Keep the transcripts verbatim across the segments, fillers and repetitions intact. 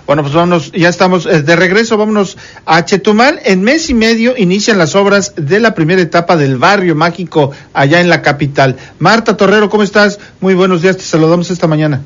Bueno, pues vámonos, ya estamos de regreso, vámonos a Chetumal. En mes y medio inician las obras de la primera etapa del Barrio Mágico allá en la capital. Marta Torrero, ¿cómo estás? Muy buenos días, te saludamos esta mañana.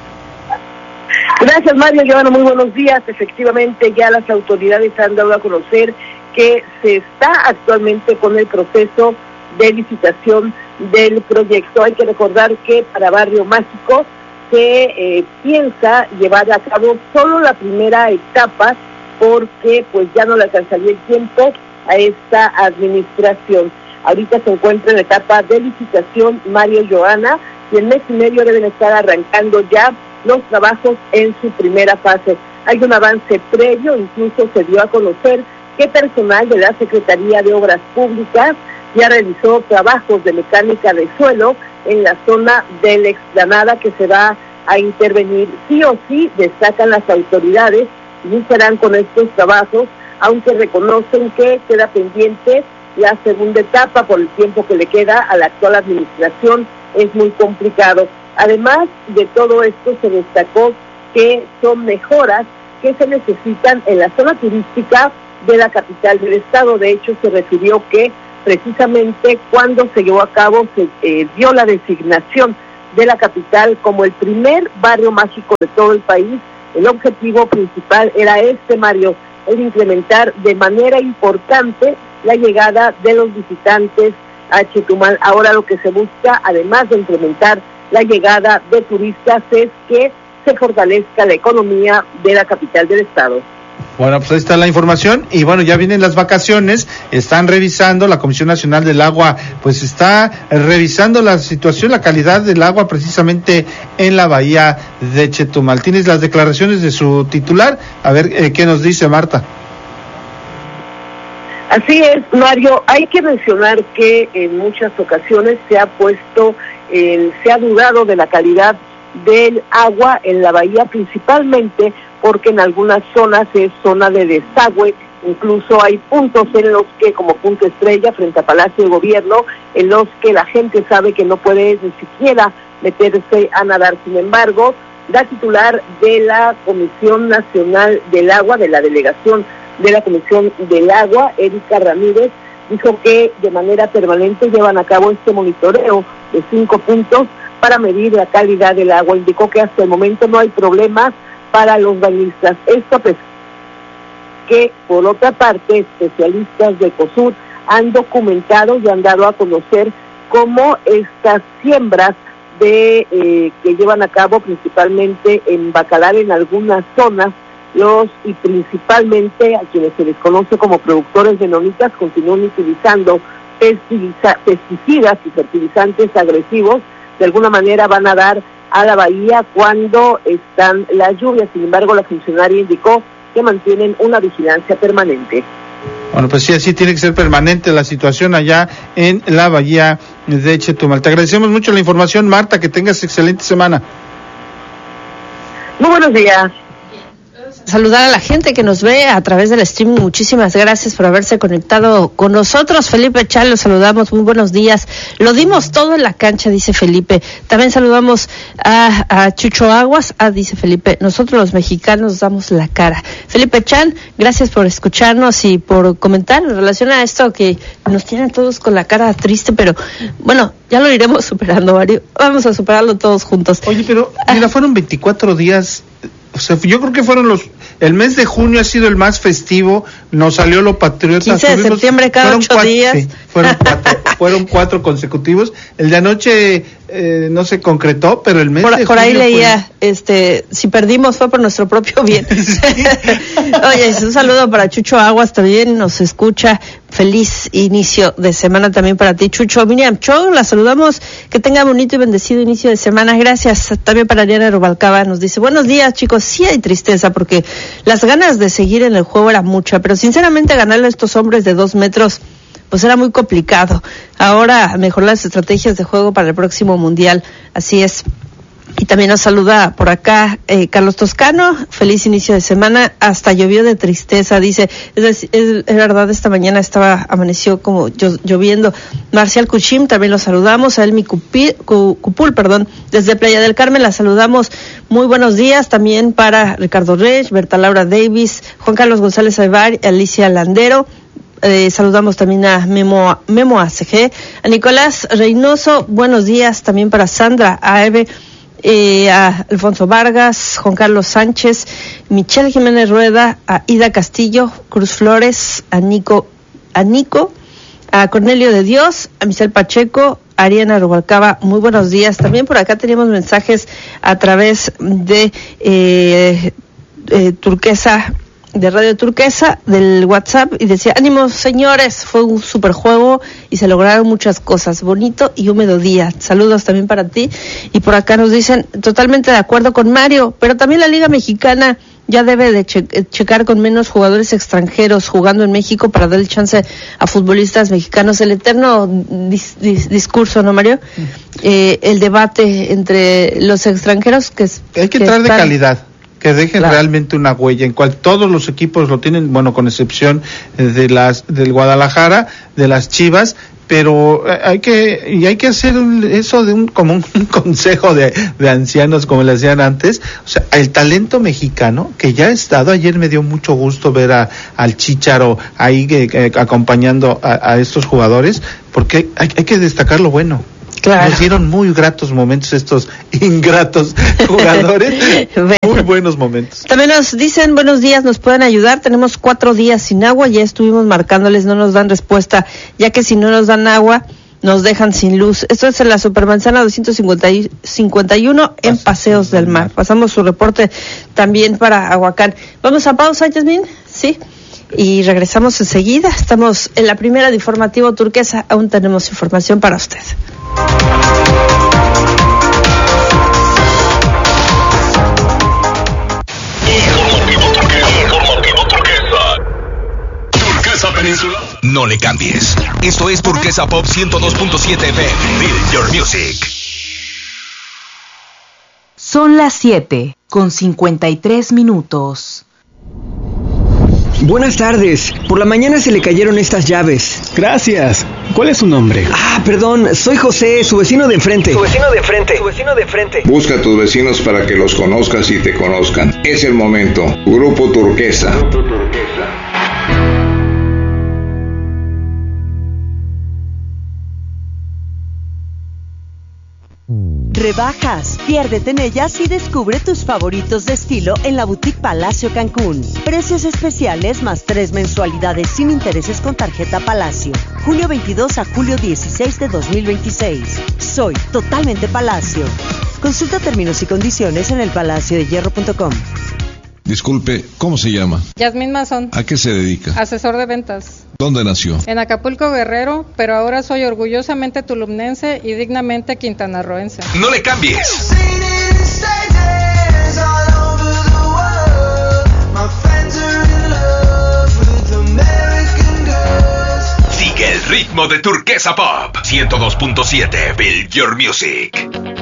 Gracias, Mario. Giovanna, muy buenos días. Efectivamente, ya las autoridades han dado a conocer que se está actualmente con el proceso de licitación del proyecto. Hay que recordar que para Barrio Mágico se eh, piensa llevar a cabo solo la primera etapa porque pues ya no le alcanzaría el tiempo a esta administración. Ahorita se encuentra en la etapa de licitación, Mario, Joana, y en mes y medio deben estar arrancando ya los trabajos en su primera fase. Hay un avance previo, incluso se dio a conocer que personal de la Secretaría de Obras Públicas ya realizó trabajos de mecánica de suelo en la zona de la explanada que se va a intervenir. Sí o sí, destacan las autoridades, iniciarán con estos trabajos, aunque reconocen que queda pendiente la segunda etapa por el tiempo que le queda a la actual administración. Es muy complicado. Además de todo esto, se destacó que son mejoras que se necesitan en la zona turística de la capital del estado. De hecho, se refirió que precisamente cuando se llevó a cabo, se eh, dio la designación de la capital como el primer barrio mágico de todo el país. El objetivo principal era este, Mario, el incrementar de manera importante la llegada de los visitantes a Chetumal. Ahora lo que se busca, además de incrementar la llegada de turistas, es que se fortalezca la economía de la capital del estado. Bueno, pues ahí está la información y bueno, ya vienen las vacaciones, están revisando, la Comisión Nacional del Agua pues está revisando la situación, la calidad del agua precisamente en la bahía de Chetumal. ¿Tienes las declaraciones de su titular? A ver, eh, ¿qué nos dice Marta? Así es, Mario, hay que mencionar que en muchas ocasiones se ha puesto, eh, se ha dudado de la calidad del agua en la bahía, principalmente porque en algunas zonas es zona de desagüe. Incluso hay puntos en los que, como Punto Estrella, frente a Palacio de Gobierno, en los que la gente sabe que no puede ni siquiera meterse a nadar. Sin embargo, la titular de la Comisión Nacional del Agua, de la delegación de la Comisión del Agua, Erika Ramírez, dijo que de manera permanente llevan a cabo este monitoreo de cinco puntos para medir la calidad del agua. Indicó que hasta el momento no hay problemas para los bañistas. Esto pues que por otra parte especialistas de COSUR han documentado y han dado a conocer cómo estas siembras de eh, que llevan a cabo principalmente en Bacalar, en algunas zonas, los y principalmente a quienes se les conoce como productores de nonitas, continúan utilizando pesticidas y fertilizantes agresivos. De alguna manera van a dar a la bahía cuando están las lluvias. Sin embargo, la funcionaria indicó que mantienen una vigilancia permanente. Bueno, pues sí, así tiene que ser permanente la situación allá en la bahía de Chetumal. Te agradecemos mucho la información, Marta, que tengas excelente semana. Muy buenos días. Saludar a la gente que nos ve a través del streaming. Muchísimas gracias por haberse conectado con nosotros. Felipe Chal, los saludamos. Muy buenos días. Lo dimos todo en la cancha, dice Felipe. También saludamos a, a Chucho Aguas. Ah, dice Felipe, nosotros los mexicanos damos la cara. Felipe Chan, gracias por escucharnos y por comentar en relación a esto que nos tienen todos con la cara triste, pero bueno, ya lo iremos superando, Mario. Vamos a superarlo todos juntos. Oye, pero mira, fueron veinticuatro días. O sea, yo creo que fueron los... El mes de junio ha sido el más festivo, nos salió lo patriota. quince de Tuvimos, septiembre cada ocho cuatro, días. Sí, fueron cuatro, fueron cuatro consecutivos. El de anoche eh, no se concretó, pero el mes por, de por junio ahí leía, fue... este, si perdimos fue por nuestro propio bien. Sí. Oye, un saludo para Chucho Aguas también, nos escucha. Feliz inicio de semana también para ti, Chucho. Miriam Cho, la saludamos, que tenga bonito y bendecido inicio de semana. Gracias. También para Ariana Rubalcaba, nos dice, buenos días, chicos. Sí hay tristeza porque las ganas de seguir en el juego era mucha, pero sinceramente ganarle a estos hombres de dos metros pues era muy complicado. Ahora mejorar las estrategias de juego para el próximo mundial. Así es. Y también nos saluda por acá eh, Carlos Toscano, feliz inicio de semana, hasta llovió de tristeza, dice, es, es, es verdad, esta mañana estaba, amaneció como lloviendo. Marcial Cuchim, también lo saludamos, a Elmi Cupul, Cupul, perdón, desde Playa del Carmen la saludamos, muy buenos días, también para Ricardo Reyes, Berta Laura Davis, Juan Carlos González Aybar, Alicia Landero. Eh, saludamos también a Memo, Memo A C G, a Nicolás Reynoso, buenos días también para Sandra, a Eve, Eh, a Alfonso Vargas, Juan Carlos Sánchez, Michelle Jiménez Rueda, a Ida Castillo, Cruz Flores, a Nico, a Nico, a Cornelio de Dios, a Michelle Pacheco, a Ariana Rubalcaba, muy buenos días. También por acá teníamos mensajes a través de eh, eh, Turquesa, de Radio Turquesa, del WhatsApp, y decía, ánimos señores, fue un super juego y se lograron muchas cosas, bonito y húmedo día, saludos también para ti. Y por acá nos dicen, totalmente de acuerdo con Mario, pero también la Liga Mexicana ya debe de che- checar con menos jugadores extranjeros jugando en México para dar el chance a futbolistas mexicanos, el eterno dis- dis- discurso, ¿no, Mario? Mm. Eh, el debate entre los extranjeros que es, hay que, que entrar están... de calidad, que dejen claro. realmente una huella, en cual todos los equipos lo tienen, bueno, con excepción de las del Guadalajara, de las Chivas, pero hay que y hay que hacer un, eso de un como un, un consejo de, de ancianos, como le decían antes, o sea, el talento mexicano que ya ha estado, ayer me dio mucho gusto ver a al Chícharo ahí que, que, acompañando a, a estos jugadores, porque hay, hay que destacar lo bueno. Claro. Nos dieron muy gratos momentos estos ingratos jugadores, bueno, muy buenos momentos. También nos dicen, buenos días, nos pueden ayudar, tenemos cuatro días sin agua, ya estuvimos marcándoles, no nos dan respuesta, ya que si no nos dan agua, nos dejan sin luz. Esto es en la Supermanzana doscientos cincuenta y uno en Paseos, Paseos del Mar. Pasamos su reporte también para Aguacán. Vamos a pausa, Yasmín, ¿sí? Y regresamos enseguida, estamos en la primera de Informativo Turquesa, aún tenemos información para usted. Informativo Turquesa. Informativo Turquesa. Turquesa Peninsular. No le cambies. Esto es Turquesa Pop ciento dos punto siete F M. Build your music. Son las siete con cincuenta y tres minutos. Buenas tardes. Por la mañana se le cayeron estas llaves. Gracias. ¿Cuál es su nombre? Ah, perdón. Soy José, su vecino de enfrente. Su vecino de enfrente. Su vecino de enfrente. Busca a tus vecinos para que los conozcas y te conozcan. Es el momento. Grupo Turquesa. Grupo Turquesa. Rebajas, piérdete en ellas y descubre tus favoritos de estilo en la Boutique Palacio Cancún. Precios especiales más tres mensualidades sin intereses con tarjeta Palacio. junio veintidós a julio dieciséis de dos mil veintiséis. Soy totalmente Palacio. Consulta términos y condiciones en el palacio de hierro punto com. Disculpe, ¿cómo se llama? Yasmín Mazón. ¿A qué se dedica? Asesor de ventas. ¿Dónde nació? En Acapulco, Guerrero, pero ahora soy orgullosamente tulumnense y dignamente quintanarroense. No le cambies. Sigue el ritmo de Turquesa Pop ciento dos punto siete. Build your music.